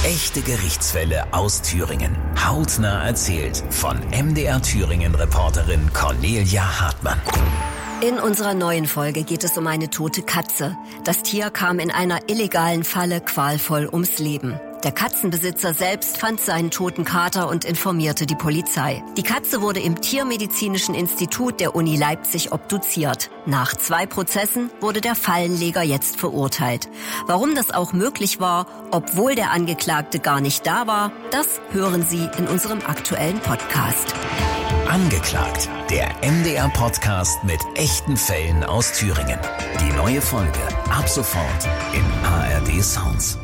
Echte Gerichtsfälle aus Thüringen. Hautnah erzählt von MDR Thüringen-Reporterin Cornelia Hartmann. In unserer neuen Folge geht es um eine tote Katze. Das Tier kam in einer illegalen Falle qualvoll ums Leben. Der Katzenbesitzer selbst fand seinen toten Kater und informierte die Polizei. Die Katze wurde im Tiermedizinischen Institut der Uni Leipzig obduziert. Nach 2 Prozessen wurde der Fallenleger jetzt verurteilt. Warum das auch möglich war, obwohl der Angeklagte gar nicht da war, das hören Sie in unserem aktuellen Podcast. Angeklagt, der MDR-Podcast mit echten Fällen aus Thüringen. Die neue Folge ab sofort in ARD Sounds.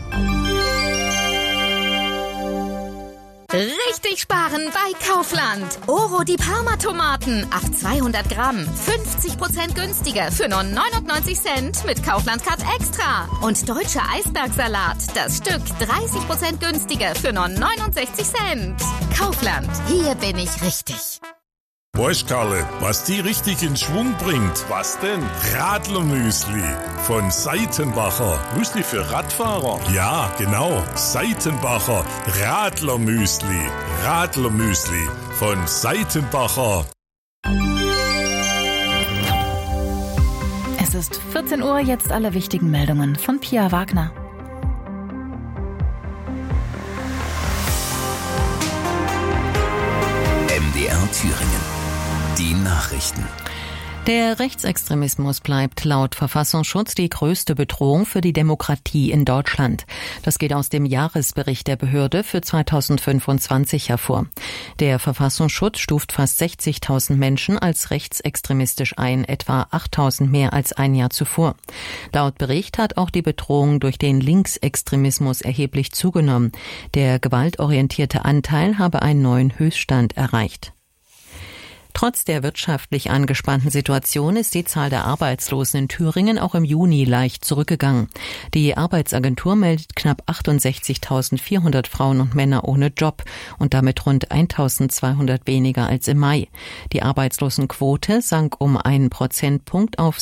Richtig sparen bei Kaufland. Oro die Parma-Tomaten auf 200 Gramm. 50% günstiger für nur 99 Cent mit Kaufland Card Extra. Und deutscher Eisbergsalat. Das Stück 30% günstiger für nur 69 Cent. Kaufland. Hier bin ich richtig. Weißt Karle, was die richtig in Schwung bringt? Was denn? Radlermüsli von Seitenbacher. Müsli für Radfahrer? Ja, genau. Seitenbacher Radlermüsli. Radlermüsli von Seitenbacher. Es ist 14 Uhr, jetzt alle wichtigen Meldungen von Pia Wagner. MDR Thüringen. Die Nachrichten. Der Rechtsextremismus bleibt laut Verfassungsschutz die größte Bedrohung für die Demokratie in Deutschland. Das geht aus dem Jahresbericht der Behörde für 2025 hervor. Der Verfassungsschutz stuft fast 60.000 Menschen als rechtsextremistisch ein, etwa 8.000 mehr als ein Jahr zuvor. Laut Bericht hat auch die Bedrohung durch den Linksextremismus erheblich zugenommen. Der gewaltorientierte Anteil habe einen neuen Höchststand erreicht. Trotz der wirtschaftlich angespannten Situation ist die Zahl der Arbeitslosen in Thüringen auch im Juni leicht zurückgegangen. Die Arbeitsagentur meldet knapp 68.400 Frauen und Männer ohne Job und damit rund 1.200 weniger als im Mai. Die Arbeitslosenquote sank um 1 Prozentpunkt auf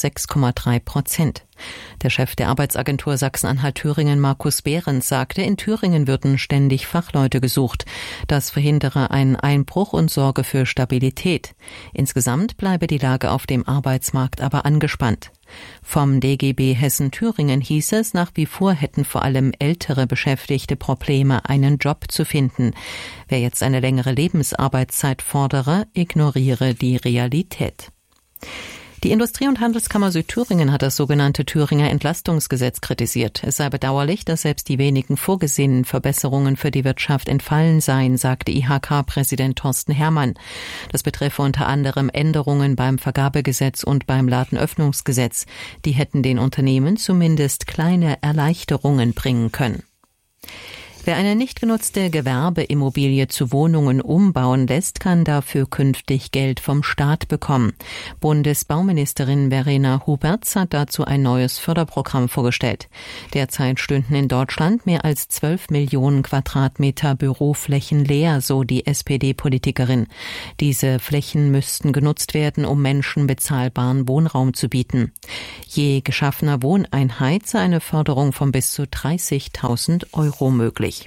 6,3%. Der Chef der Arbeitsagentur Sachsen-Anhalt-Thüringen, Markus Behrens, sagte, in Thüringen würden ständig Fachleute gesucht. Das verhindere einen Einbruch und sorge für Stabilität. Insgesamt bleibe die Lage auf dem Arbeitsmarkt aber angespannt. Vom DGB Hessen-Thüringen hieß es, nach wie vor hätten vor allem ältere Beschäftigte Probleme, einen Job zu finden. Wer jetzt eine längere Lebensarbeitszeit fordere, ignoriere die Realität. Die Industrie- und Handelskammer Südthüringen hat das sogenannte Thüringer Entlastungsgesetz kritisiert. Es sei bedauerlich, dass selbst die wenigen vorgesehenen Verbesserungen für die Wirtschaft entfallen seien, sagte IHK-Präsident Thorsten Herrmann. Das betreffe unter anderem Änderungen beim Vergabegesetz und beim Ladenöffnungsgesetz. Die hätten den Unternehmen zumindest kleine Erleichterungen bringen können. Wer eine nicht genutzte Gewerbeimmobilie zu Wohnungen umbauen lässt, kann dafür künftig Geld vom Staat bekommen. Bundesbauministerin Verena Huberts hat dazu ein neues Förderprogramm vorgestellt. Derzeit stünden in Deutschland mehr als 12 Millionen Quadratmeter Büroflächen leer, so die SPD-Politikerin. Diese Flächen müssten genutzt werden, um Menschen bezahlbaren Wohnraum zu bieten. Je geschaffener Wohneinheit sei eine Förderung von bis zu 30.000 € möglich.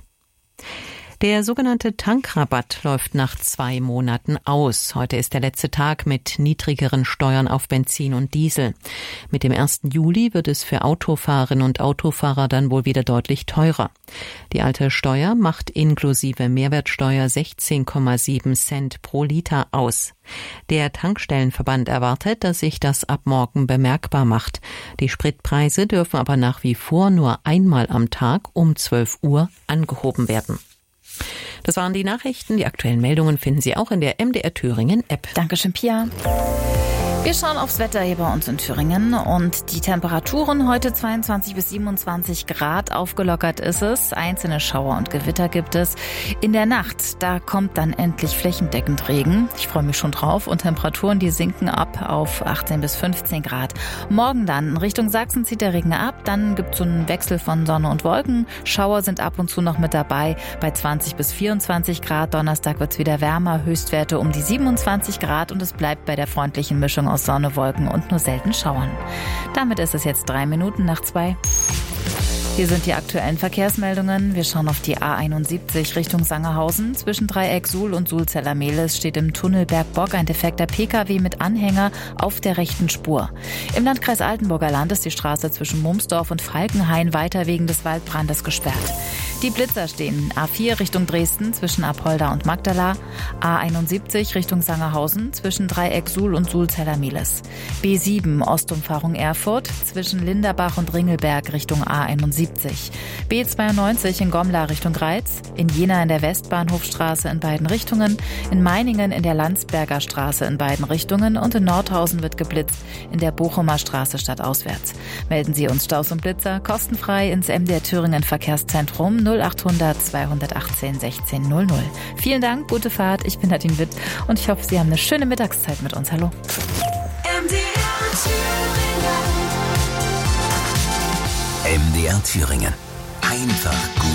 Der sogenannte Tankrabatt läuft nach 2 Monaten aus. Heute ist der letzte Tag mit niedrigeren Steuern auf Benzin und Diesel. Mit dem 1. Juli wird es für Autofahrerinnen und Autofahrer dann wohl wieder deutlich teurer. Die alte Steuer macht inklusive Mehrwertsteuer 16,7 Cent pro Liter aus. Der Tankstellenverband erwartet, dass sich das ab morgen bemerkbar macht. Die Spritpreise dürfen aber nach wie vor nur einmal am Tag um 12 Uhr angehoben werden. Das waren die Nachrichten. Die aktuellen Meldungen finden Sie auch in der MDR Thüringen App. Dankeschön, Pia. Wir schauen aufs Wetter hier bei uns in Thüringen und die Temperaturen heute 22 bis 27 Grad. Aufgelockert ist es. Einzelne Schauer und Gewitter gibt es. In der Nacht, da kommt dann endlich flächendeckend Regen. Ich freue mich schon drauf. Und Temperaturen, die sinken ab auf 18 bis 15 Grad. Morgen dann in Richtung Sachsen zieht der Regen ab. Dann gibt es so einen Wechsel von Sonne und Wolken. Schauer sind ab und zu noch mit dabei bei 20 bis 24 Grad. Donnerstag wird es wieder wärmer. Höchstwerte um die 27 Grad und es bleibt bei der freundlichen Mischung aus Sonne, Wolken und nur selten Schauern. Damit ist es jetzt 3 Minuten nach 2. Hier sind die aktuellen Verkehrsmeldungen. Wir schauen auf die A71 Richtung Sangerhausen. Zwischen Dreieck Suhl und Sulzeller-Mehlis steht im Tunnel Bergbock ein defekter Pkw mit Anhänger auf der rechten Spur. Im Landkreis Altenburger Land ist die Straße zwischen Mumsdorf und Falkenhain weiter wegen des Waldbrandes gesperrt. Die Blitzer stehen A4 Richtung Dresden zwischen Apolda und Magdala, A71 Richtung Sangerhausen zwischen Dreieck Suhl und Sulzeller-Mehlis, B7 Ostumfahrung Erfurt zwischen Linderbach und Ringelberg Richtung A71, B92 in Gomla Richtung Greiz, in Jena in der Westbahnhofstraße in beiden Richtungen, in Meiningen in der Landsberger Straße in beiden Richtungen und in Nordhausen wird geblitzt in der Bochumer Straße stadtauswärts. Melden Sie uns Staus und Blitzer kostenfrei ins MDR Thüringen Verkehrszentrum 0800 218 16 00. Vielen Dank, gute Fahrt. Ich bin Nadine Witt und ich hoffe, Sie haben eine schöne Mittagszeit mit uns. Hallo. MDR Thüringen. Einfach gut.